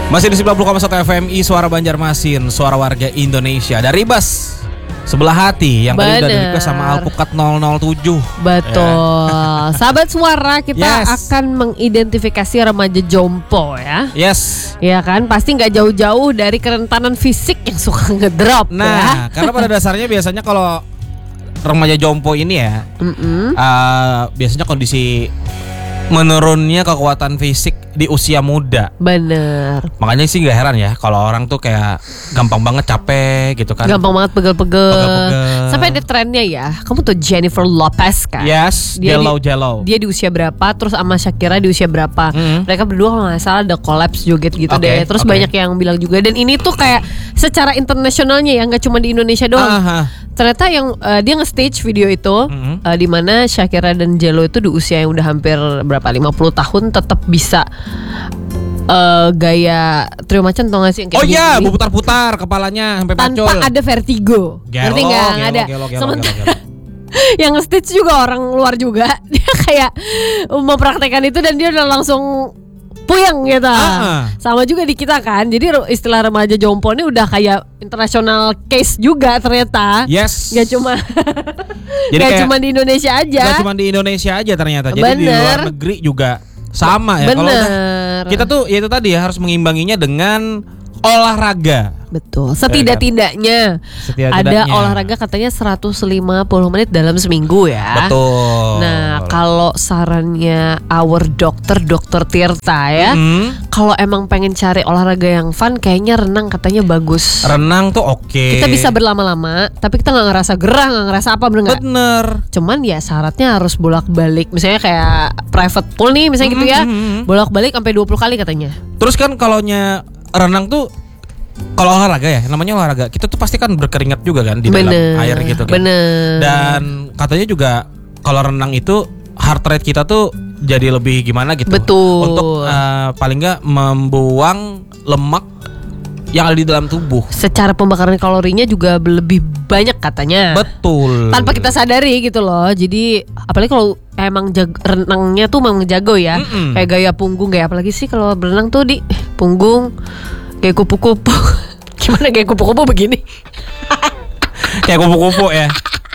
Masih di 90,1 FMI Suara Banjarmasin, suara warga Indonesia. Dari Bas Sebelah Hati yang tadi udah di-request sama Alpukat 007. Betul. Sahabat suara, kita akan mengidentifikasi remaja jompo ya. Yes. Ya kan, pasti nggak jauh-jauh dari kerentanan fisik yang suka ngedrop. Nah, karena pada dasarnya biasanya kalau remaja jompo ini ya, biasanya kondisi menurunnya kekuatan fisik di usia muda. Bener. Makanya sih gak heran ya kalau orang tuh kayak gampang banget capek gitu kan. Gampang banget pegel-pegel. Sampai ada trennya ya. Kamu tuh Jennifer Lopez kan? Yes, Jello. Dia di usia berapa, terus sama Shakira di usia berapa. Mereka berdua kalau gak salah ada collapse joget gitu deh. Terus banyak yang bilang juga. Dan ini tuh kayak secara internasionalnya ya, gak cuma di Indonesia doang. Ternyata yang dia nge-stage video itu di mana Shakira dan Jello itu di usia yang udah hampir berapa 50 tahun tetap bisa gaya trio macan, tau gak sih? Oh iya, berputar-putar kepalanya sampai pacul. Tanpa ada vertigo. Ngerti gak? Ada. Sementara yang nge-stage juga orang luar juga. Dia kayak mempraktekkan itu dan dia udah langsung puyeng gitu. Sama juga di kita kan. Jadi istilah remaja jompo ini udah kayak international case juga ternyata. Yes. Gak cuma gak cuma di Indonesia aja. Gak cuma di Indonesia aja ternyata. Jadi di luar negeri juga sama ya. Kalau kita tuh ya itu tadi ya harus mengimbanginya dengan olahraga. Betul. Setidak-tidaknya ada olahraga katanya 150 menit dalam seminggu ya. Betul. Nah, kalau sarannya our Dr. Tirta ya, kalau emang pengen cari olahraga yang fun, kayaknya renang katanya bagus. Renang tuh oke. Kita bisa berlama-lama, tapi kita nggak ngerasa gerah, nggak ngerasa apa, bener nggak? Bener. Cuman ya syaratnya harus bolak-balik. Misalnya kayak private pool nih, misalnya gitu ya, bolak-balik sampai 20 kali katanya. Terus kan kalaunya renang tuh, kalau olahraga ya, namanya olahraga, kita tuh pasti kan berkeringat juga kan di dalam air gitu kan. Bener. Dan katanya juga kalau renang itu heart rate kita tuh jadi lebih gimana gitu. Betul. Untuk paling nggak membuang lemak yang ada di dalam tubuh. Secara pembakaran kalorinya juga lebih banyak katanya. Betul. Tanpa kita sadari gitu loh. Jadi apalagi kalau emang renangnya tuh memang jago ya. Kayak gaya punggung, kayak apalagi sih kalau berenang tuh di punggung kayak kupu-kupu. Gimana kayak kupu-kupu begini? Kayak kupu-kupu ya.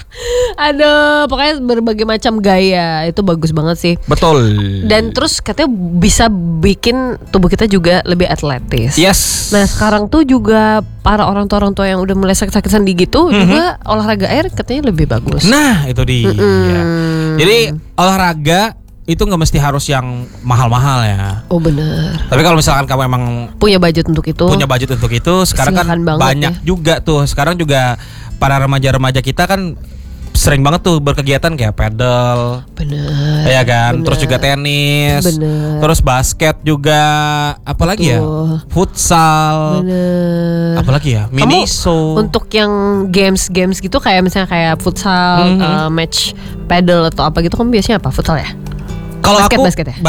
Aduh, pokoknya berbagai macam gaya. Itu bagus banget sih. Betul. Dan terus katanya bisa bikin tubuh kita juga lebih atletis. Yes. Nah sekarang tuh juga para orang tua yang udah mulai sakit-sakit sendi gitu juga olahraga air katanya lebih bagus. Nah itu dia. Jadi olahraga itu nggak mesti harus yang mahal-mahal ya. Oh benar. Tapi kalau misalkan kamu emang punya budget untuk itu, sekarang kan banyak ya juga tuh. Sekarang juga para remaja-remaja kita kan sering banget tuh berkegiatan kayak pedal. Bener. Ya kan. Terus juga tenis. Bener. Terus basket juga. Apalagi ya? Futsal. Bener. Apalagi ya? Miniso. Untuk yang games gitu kayak misalnya kayak futsal, match pedal atau apa gitu, kamu biasanya apa? Futsal ya? Kalau aku basket ya?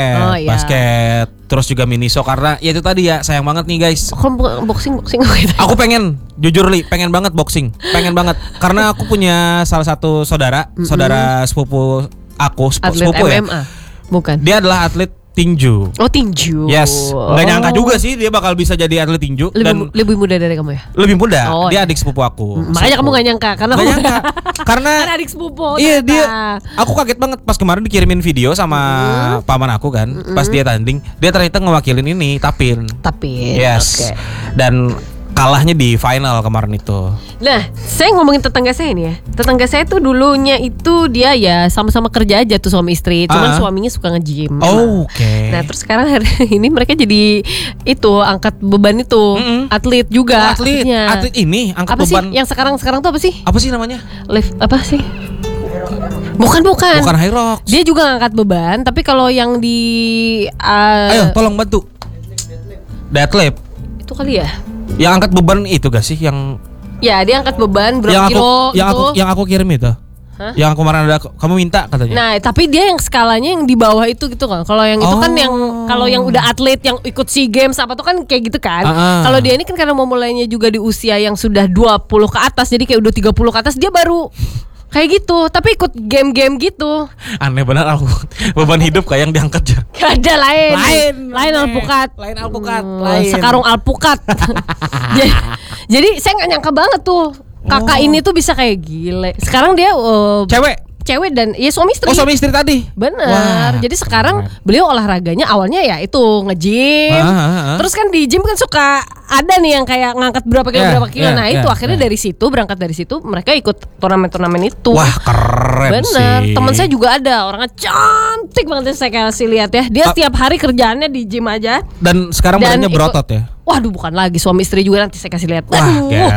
Basket. Terus juga miniso karena ya itu tadi ya sayang banget nih guys. Boxing gitu. Aku pengen, jujur pengen banget boxing. Pengen banget karena aku punya salah satu saudara sepupu aku, atlet sepupu MMA. Ya. Bukan. Dia adalah atlet tinju. Oh tinju. Yes. Gak nyangka juga sih dia bakal bisa jadi atlet tinju. Lebih muda dari kamu ya? Lebih muda. Dia adik sepupu aku. Makanya kamu gak nyangka karena adik sepupu. Iya dia. Aku kaget banget pas kemarin dikirimin video sama paman aku kan. Pas dia tanding, dia ternyata ngewakilin ini Tapin. Yes. Okay. Dan kalahnya di final kemarin itu. Nah, saya ngomongin tetangga saya nih ya. Tetangga saya tuh dulunya itu dia ya sama-sama kerja aja tuh suami istri. Cuman suaminya suka nge-gym. Oke. Nah, terus sekarang hari ini mereka jadi itu angkat beban itu. Atlet juga. Atlet ini angkat apa beban. Sih? Yang sekarang tuh apa sih? Apa sih namanya? Lift apa sih? Bukan. Bukan high rocks. Dia juga ngangkat beban, tapi kalau yang di ayo tolong bantu. Deadlift. Itu kali ya? Yang angkat beban itu gak sih yang? Ya dia angkat beban berapa kilo yang aku kirim itu. Hah? Yang kemarin ada kamu minta katanya. Nah tapi dia yang skalanya yang di bawah itu gitu kan. Kalau yang itu kan yang kalau yang udah atlet yang ikut SEA Games apa tuh kan kayak gitu kan. Kalau dia ini kan karena mau mulainya juga di usia yang sudah 20 ke atas, jadi kayak udah 30 ke atas dia baru Kayak gitu, tapi ikut game-game gitu. Aneh benar aku. Beban hidup kayak yang diangkat ya. Gak ada lain alpukat. Lain alpukat. Sekarung alpukat. Jadi saya nggak nyangka banget tuh kakak ini tuh bisa kayak gile. Sekarang dia cewek dan ya suami istri. Oh, suami istri tadi. Bener. Jadi sekarang beliau olahraganya awalnya ya itu nge-gym. Terus kan di gym kan suka ada nih yang kayak ngangkat berapa kilo. Nah itu akhirnya berangkat dari situ mereka ikut turnamen itu. Wah, keren. Bener. Sih. Teman saya juga ada orangnya cantik banget, saya kasih lihat ya. Dia setiap hari kerjaannya di gym aja. Dan sekarang badannya berotot ya. Waduh, bukan lagi, suami istri juga, nanti saya kasih lihat. Wah,